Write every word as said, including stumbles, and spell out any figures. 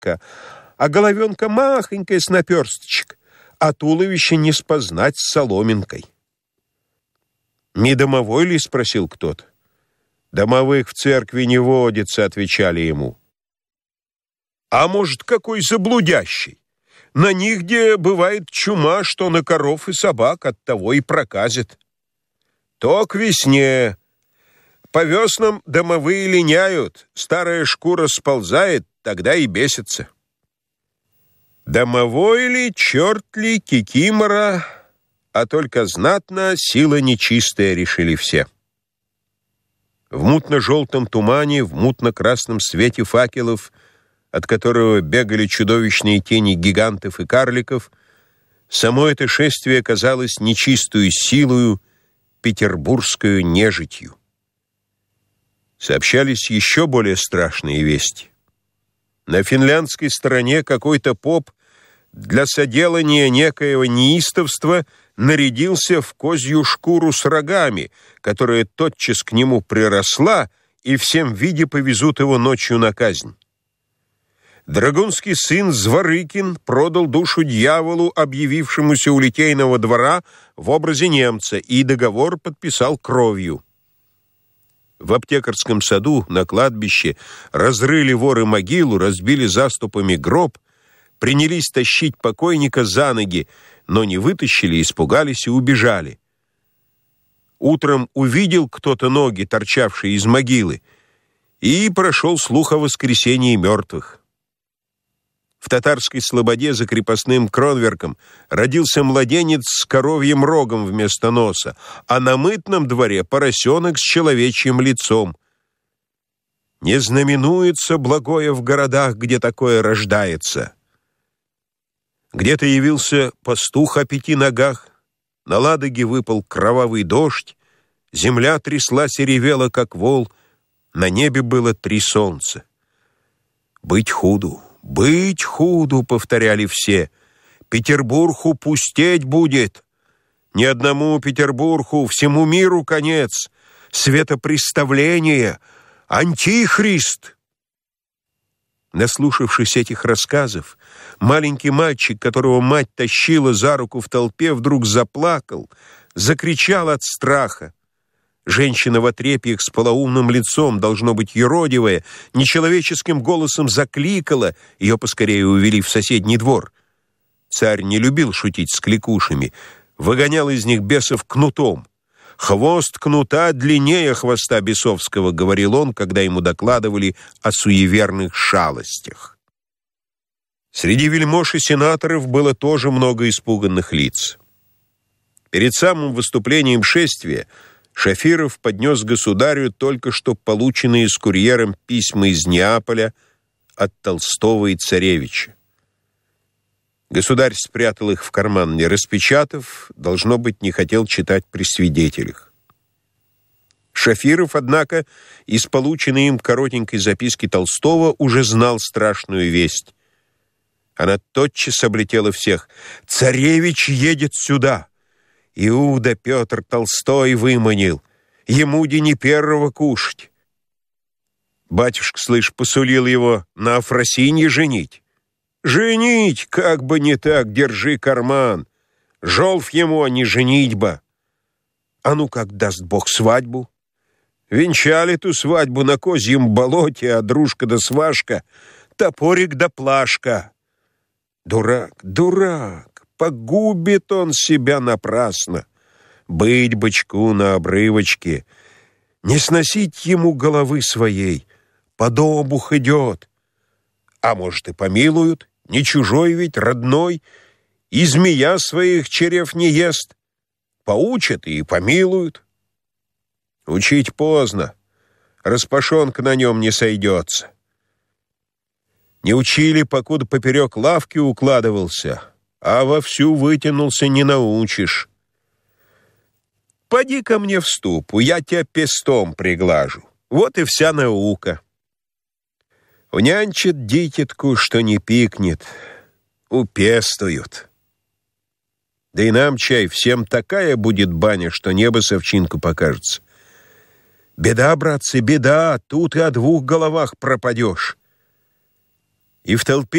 собака, а головенка махонькая с наперсточек, а туловище не спознать с соломинкой. «Не домовой ли?» — спросил кто-то. «Домовых в церкви не водится», — отвечали ему. «А может, какой заблудящий? На них, где бывает чума, что на коров и собак, оттого и проказит. То к весне. По веснам домовые линяют, старая шкура сползает, тогда и бесится. Домовой ли, черт ли, кикимора, а только знатно сила нечистая, решили все». В мутно-желтом тумане, в мутно-красном свете факелов, от которого бегали чудовищные тени гигантов и карликов, само это шествие казалось нечистую силою, петербургскую нежитью. Сообщались еще более страшные вести. На финляндской стороне какой-то поп для соделания некоего неистовства нарядился в козью шкуру с рогами, которая тотчас к нему приросла, и всем виде повезут его ночью на казнь. Драгунский сын Зворыкин продал душу дьяволу, объявившемуся у Литейного двора в образе немца, и договор подписал кровью. В аптекарском саду на кладбище разрыли воры могилу, разбили заступами гроб, принялись тащить покойника за ноги, но не вытащили, испугались и убежали. Утром увидел кто-то ноги, торчавшие из могилы, и прошел слух о воскресении мертвых. В татарской слободе за крепостным Кронверком родился младенец с коровьим рогом вместо носа, а на мытном дворе поросенок с человечьим лицом. Не знаменуется благое в городах, где такое рождается. Где-то явился пастух о пяти ногах, на Ладоге выпал кровавый дождь, земля тряслась и ревела, как вол, на небе было три солнца. «Быть худу, быть худу», — повторяли все, — «Петербургу пустеть будет. Ни одному Петербургу, всему миру конец, светопреставление, антихрист». Наслушавшись этих рассказов, маленький мальчик, которого мать тащила за руку в толпе, вдруг заплакал, закричал от страха. Женщина в отрепьях с полоумным лицом, должно быть юродивая, нечеловеческим голосом закликала, ее поскорее увели в соседний двор. Царь не любил шутить с кликушами, выгонял из них бесов кнутом. «Хвост кнута длиннее хвоста бесовского», — говорил он, когда ему докладывали о суеверных шалостях. Среди вельмож и сенаторов было тоже много испуганных лиц. Перед самым выступлением шествия Шафиров поднес государю только что полученные с курьером письма из Неаполя от Толстого и царевича. Государь спрятал их в карман, не распечатав, должно быть, не хотел читать при свидетелях. Шафиров, однако, из полученной им коротенькой записки Толстого уже знал страшную весть. Она тотчас облетела всех. «Царевич едет сюда! Иуда Петр Толстой выманил. Ему де не первого кушать. Батюшка, слышь, посулил его на Афросинье женить. Женить, как бы не так, держи карман. Жолф ему, а не женитьба. А ну как даст Бог свадьбу? Венчали ту свадьбу на козьем болоте, а дружка да свашка, топорик да плашка. Дурак, дурак, погубит он себя напрасно. Быть бычку на обрывочке, не сносить ему головы своей, под обух идет. А может, и помилуют, не чужой ведь, родной, и змея своих черев не ест. Поучат и помилуют. Учить поздно, распашонка на нем не сойдется. Не учили, покуда поперек лавки укладывался, а вовсю вытянулся не научишь. Поди ко мне в ступу, я тебя пестом приглажу. Вот и вся наука. Унянчит дитятку, что не пикнет, упестуют. Да и нам, чай, всем такая будет баня, что небо совчинку покажется. Беда, братцы, беда, тут и о двух головах пропадешь. И в толпе